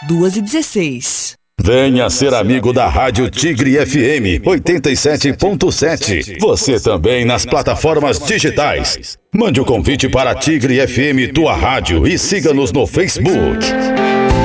2h16. Venha ser amigo da Rádio Tigre FM 87.7. Você também nas plataformas digitais. Mande o convite para a Tigre FM, tua rádio, e siga-nos no Facebook.